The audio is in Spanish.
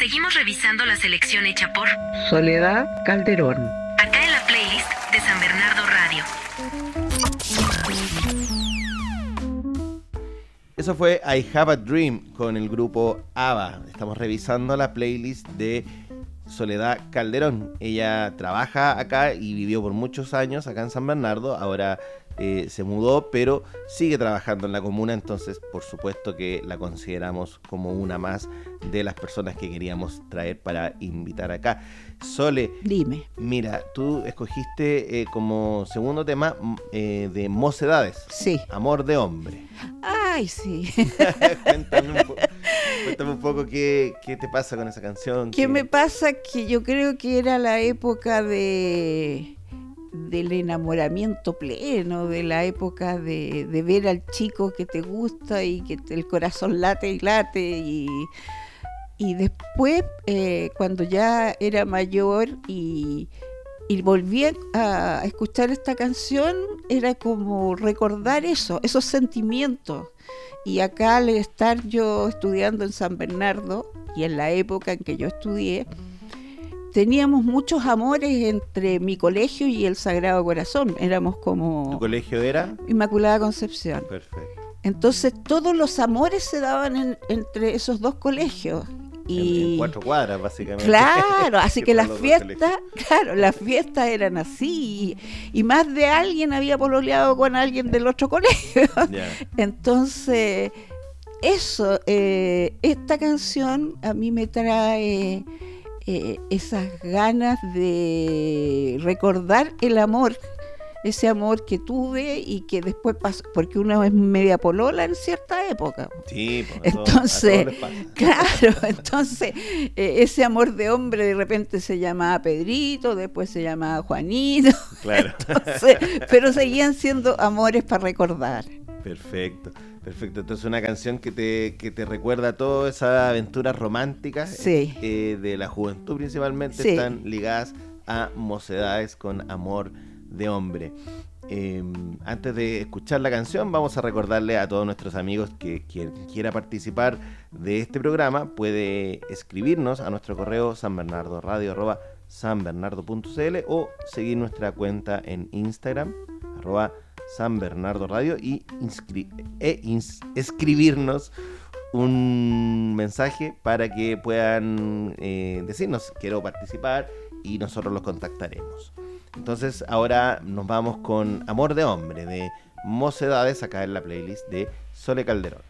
Seguimos revisando la selección hecha por Soledad Calderón. acá en la playlist de San Bernardo Radio. Eso fue I Have a Dream con el grupo ABBA. Estamos revisando la playlist de Soledad Calderón. Ella trabaja acá y vivió por muchos años acá en San Bernardo. Ahora se mudó, pero sigue trabajando en la comuna. Entonces, por supuesto que la consideramos como una más de las personas que queríamos traer para invitar acá. Sole, dime. Mira, tú escogiste como segundo tema de Mocedades. Sí. Amor de hombre. Ay, sí. Cuéntame un poco qué te pasa con esa canción. ¿Qué me pasa? Que yo creo que era la época del enamoramiento pleno, de la época de ver al chico que te gusta y que el corazón late y late. Y después, cuando ya era mayor y volví a escuchar esta canción, era como recordar esos sentimientos. Y acá, al estar yo estudiando en San Bernardo, y en la época en que yo estudié, teníamos muchos amores entre mi colegio y el Sagrado Corazón. Éramos como... ¿Tu colegio era? Inmaculada Concepción. Perfecto. Entonces todos los amores se daban entre esos dos colegios. En 4 cuadras, básicamente. Claro, así que las fiestas eran así. Y más de alguien había pololeado con alguien del otro colegio. Yeah. Entonces, esta canción a mí me trae esas ganas de recordar el amor, ese amor que tuve y que después pasó, porque uno es media polola en cierta época. Sí, pues, entonces, a todos les pasa. claro, entonces ese amor de hombre de repente se llamaba Pedrito, después se llamaba Juanito, Claro. Entonces, pero seguían siendo amores para recordar. Perfecto. Entonces una canción que te recuerda todas esas aventuras románticas Sí. De la juventud principalmente, Sí. están ligadas a Mocedades con Amor de Hombre. Antes de escuchar la canción, vamos a recordarle a todos nuestros amigos que quien quiera participar de este programa puede escribirnos a nuestro correo sanbernardoradio@sanbernardo.cl o seguir nuestra cuenta en Instagram @sanbernardoradio y escribirnos un mensaje para que puedan decirnos quiero participar y nosotros los contactaremos. Entonces ahora nos vamos con Amor de Hombre de Mocedades acá en la playlist de Sole Calderón.